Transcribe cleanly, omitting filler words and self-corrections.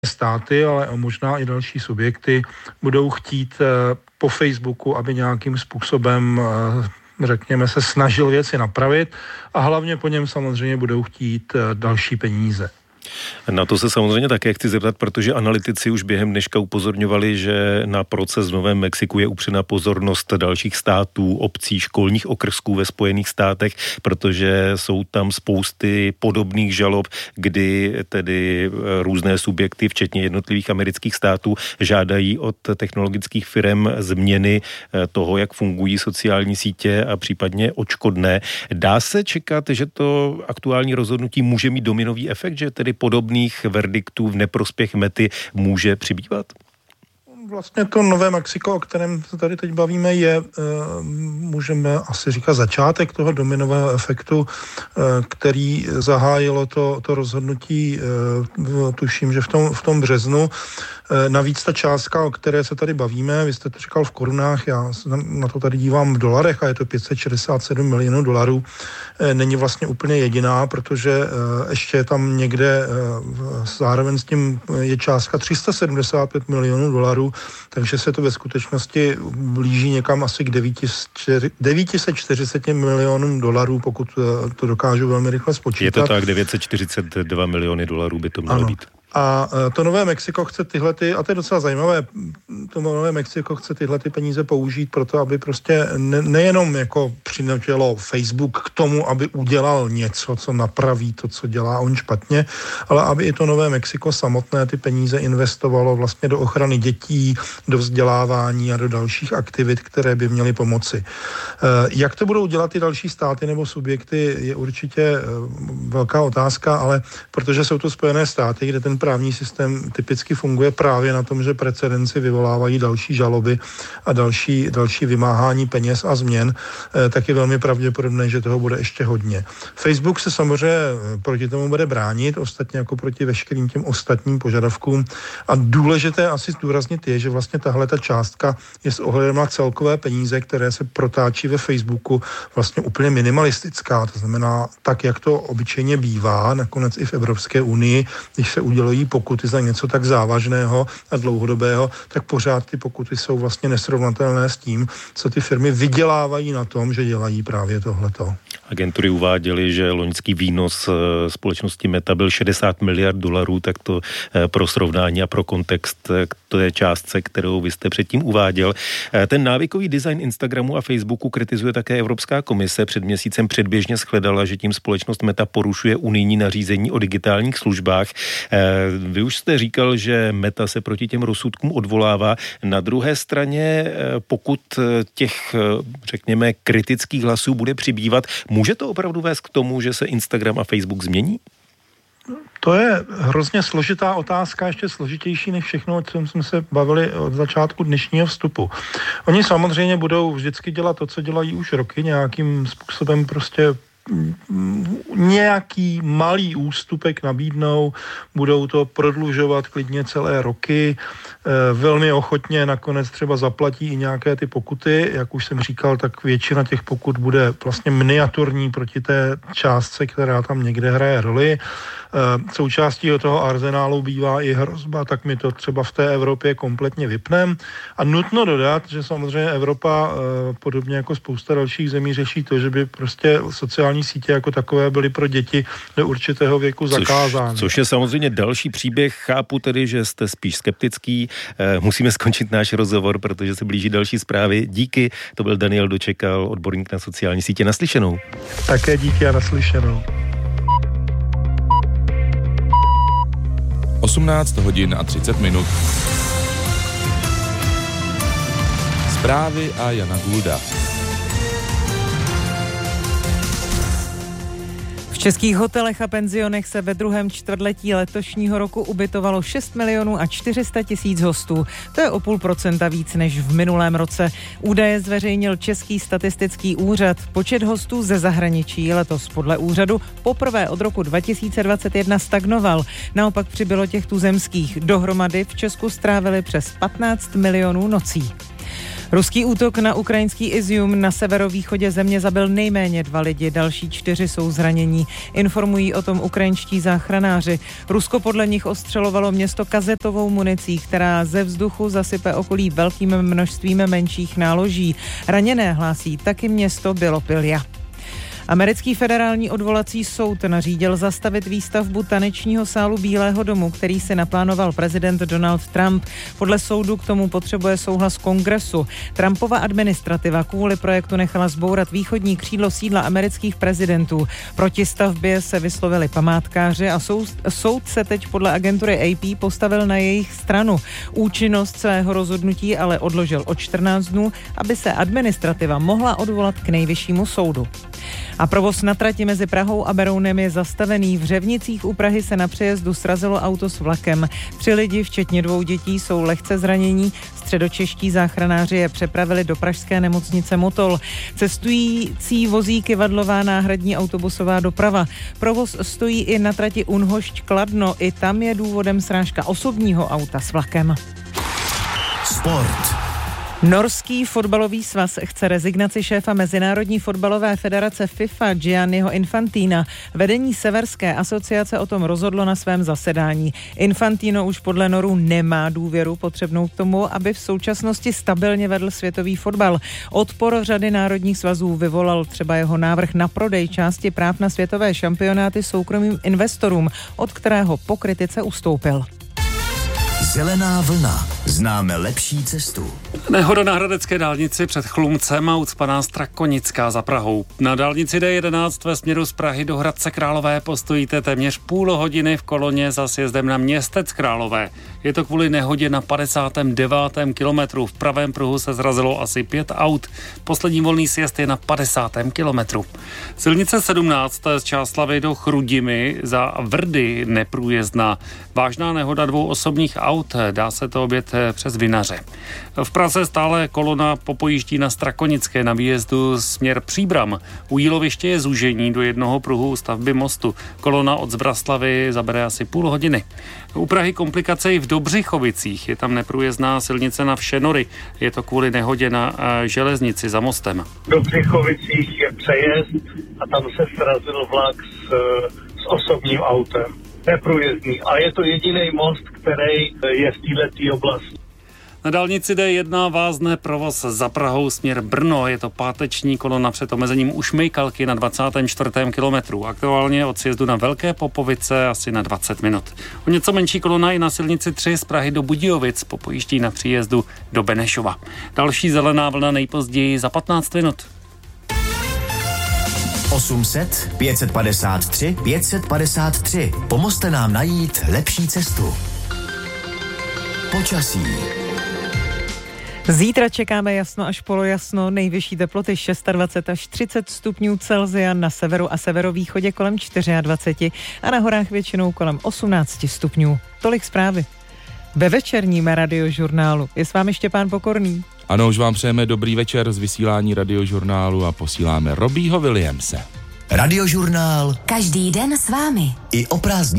státy, ale možná i další subjekty budou chtít po Facebooku, aby nějakým způsobem řekněme, se snažil věci napravit a hlavně po něm samozřejmě budou chtít další peníze. Na to se samozřejmě také chci zeptat, protože analytici už během dneška upozorňovali, že na proces v Novém Mexiku je upřena pozornost dalších států, obcí, školních okrsků ve Spojených státech, protože jsou tam spousty podobných žalob, kdy tedy různé subjekty, včetně jednotlivých amerických států, žádají od technologických firem změny toho, jak fungují sociální sítě a případně odškodné. Dá se čekat, že to aktuální rozhodnutí může mít dominový efekt, že tedy podobných verdiktů v neprospěch Mety může přibývat? Vlastně to Nové Mexiko, o kterém se tady teď bavíme, je, můžeme asi říkat, začátek toho dominového efektu, který zahájilo to rozhodnutí, tuším, že v tom březnu. Navíc ta částka, o které se tady bavíme, vy jste to říkal v korunách, já na to tady dívám v dolarech a je to 567 milionů dolarů, není vlastně úplně jediná, protože ještě je tam někde zároveň s tím je částka 375 milionů dolarů, takže se to ve skutečnosti blíží někam asi k 940 milionům dolarů, pokud to dokážu velmi rychle spočítat. Je to tak, 942 miliony dolarů by to mělo být. A to Nové Mexiko chce a to je docela zajímavé, to Nové Mexiko chce tyhle peníze použít proto, aby prostě nejenom jako přinutilo Facebook k tomu, aby udělal něco, co napraví to, co dělá on špatně, ale aby i to Nové Mexiko samotné ty peníze investovalo vlastně do ochrany dětí, do vzdělávání a do dalších aktivit, které by měly pomoci. Jak to budou dělat ty další státy nebo subjekty, je určitě velká otázka, ale protože jsou to Spojené státy, kde ten právní systém typicky funguje právě na tom, že precedenci vyvolávají další žaloby a další vymáhání peněz a změn, tak je velmi pravděpodobné, že toho bude ještě hodně. Facebook se samozřejmě proti tomu bude bránit, ostatně jako proti veškerým těm ostatním požadavkům. A důležité asi zdůraznit je, že vlastně tahle ta částka je s ohledem na celkové peníze, které se protáčí ve Facebooku, vlastně úplně minimalistická. To znamená, tak, jak to obyčejně bývá, nakonec i v Evropské unii, když se udělují pokuty za něco tak závažného a dlouhodobého, tak pořád ty pokuty jsou vlastně nesrovnatelné s tím, co ty firmy vydělávají na tom, že dělají právě tohleto. Agentury uváděly, že loňský výnos společnosti Meta byl 60 miliard dolarů, tak to pro srovnání a pro kontext to je částce, kterou vy jste předtím uváděl. Ten návykový design Instagramu a Facebooku kritizuje také Evropská komise. Před měsícem předběžně shledala, že tím společnost Meta porušuje unijní nařízení o digitálních službách. Vy už jste říkal, že Meta se proti těm rozsudkům odvolává. Na druhé straně, pokud těch, řekněme, kritických hlasů bude přibývat, může to opravdu vést k tomu, že se Instagram a Facebook změní? To je hrozně složitá otázka, ještě složitější než všechno, o čem jsme se bavili od začátku dnešního vstupu. Oni samozřejmě budou vždycky dělat to, co dělají už roky, nějakým způsobem prostě nějaký malý ústupek nabídnou, budou to prodlužovat klidně celé roky, velmi ochotně nakonec třeba zaplatí i nějaké ty pokuty, jak už jsem říkal, tak většina těch pokut bude vlastně miniaturní proti té částce, která tam někde hraje roli. Součástí toho arzenálu bývá i hrozba, tak my to třeba v té Evropě kompletně vypneme. A nutno dodat, že samozřejmě Evropa, podobně jako spousta dalších zemí, řeší to, že by prostě sociální sítě jako takové byly pro děti do určitého věku zakázány. Což je samozřejmě další příběh. Chápu tedy, že jste spíš skeptický. Musíme skončit náš rozhovor, protože se blíží další zprávy. Díky, to byl Daniel Dočekal, odborník na sociální sítě. Naslyšenou. Také díky a naslyšenou. 18 hodin a 30 minut. Zprávy a Jana Gulda. V českých hotelech a penzionech se ve druhém čtvrtletí letošního roku ubytovalo 6 milionů a 400 tisíc hostů. To je o 0,5% víc než v minulém roce. Údaje zveřejnil Český statistický úřad. Počet hostů ze zahraničí letos podle úřadu poprvé od roku 2021 stagnoval. Naopak přibylo těch tuzemských. Dohromady v Česku strávili přes 15 milionů nocí. Ruský útok na ukrajinský Izium na severovýchodě země zabil nejméně 2 lidi, další 4 jsou zranění. Informují o tom ukrajinští záchranáři. Rusko podle nich ostřelovalo město kazetovou municí, která ze vzduchu zasype okolí velkým množstvím menších náloží. Raněné hlásí taky město Bilopilja. Americký federální odvolací soud nařídil zastavit výstavbu tanečního sálu Bílého domu, který si naplánoval prezident Donald Trump. Podle soudu k tomu potřebuje souhlas Kongresu. Trumpova administrativa kvůli projektu nechala zbourat východní křídlo sídla amerických prezidentů. Proti stavbě se vyslovili památkáři a soud se teď podle agentury AP postavil na jejich stranu. Účinnost svého rozhodnutí ale odložil o 14 dnů, aby se administrativa mohla odvolat k nejvyššímu soudu. A provoz na trati mezi Prahou a Berounem je zastavený. V Řevnicích u Prahy se na přejezdu srazilo auto s vlakem. 3 lidi, včetně 2 dětí, jsou lehce zranění. Středočeští záchranáři je přepravili do pražské nemocnice Motol. Cestující vozí kyvadlová náhradní autobusová doprava. Provoz stojí i na trati Unhošť-Kladno. I tam je důvodem srážka osobního auta s vlakem. Sport. Norský fotbalový svaz chce rezignaci šéfa Mezinárodní fotbalové federace FIFA Gianniho Infantina. Vedení Severské asociace o tom rozhodlo na svém zasedání. Infantino už podle Norů nemá důvěru potřebnou k tomu, aby v současnosti stabilně vedl světový fotbal. Odpor řady národních svazů vyvolal třeba jeho návrh na prodej části práv na světové šampionáty soukromým investorům, od kterého po kritice ustoupil. Zelená vlna. Známe lepší cestu. Nehoda na hradecké dálnici před Chlumcem a ucpaná Strakonická za Prahou. Na dálnici D11 ve směru z Prahy do Hradce Králové postojíte téměř půl hodiny v koloně za sjezdem na Městec Králové. Je to kvůli nehodě na 59. kilometru. V pravém pruhu se zrazilo asi 5 aut. Poslední volný sjezd je na 50. kilometru. Silnice 17 z Čáslavi do Chrudimi za Vrdy neprůjezdná. Vážná nehoda 2 osobních aut, dá se to objet přes Vinaře. V Praze stále kolona popojíždí na Strakonické na výjezdu směr Příbram. U Jíloviště je zúžení do jednoho pruhu stavby mostu. Kolona od Zbraslavy zabere asi půl hodiny. U Prahy komplikace i v Dobřichovicích. Je tam neprůjezdná silnice na Všenory. Je to kvůli nehodě na železnici za mostem. V Dobřichovicích je přejezd a tam se srazil vlak s osobním autem. Neprůjezdný. A je to jediný most, který je v této oblasti. Na dálnici D1 vázne provoz za Prahou směr Brno. Je to páteční kolona před omezením u Šmejkalky na 24. kilometru. Aktuálně od sjezdu na Velké Popovice asi na 20 minut. O něco menší kolona i na silnici 3 z Prahy do Budějovic popojíždí na příjezdu do Benešova. Další zelená vlna nejpozději za 15 minut. 800 553 553. Pomozte nám najít lepší cestu. Počasí. Zítra čekáme jasno až polojasno, nejvyšší teploty 26 až 30 stupňů Celsia, na severu a severovýchodě kolem 24 a na horách většinou kolem 18 stupňů. Tolik zprávy. Ve večerním radiožurnálu je s vámi Štěpán Pokorný. Ano, už vám přejeme dobrý večer z vysílání radiožurnálu a posíláme Robbieho Williamse. Radiožurnál. Každý den s vámi. I o prázdninách.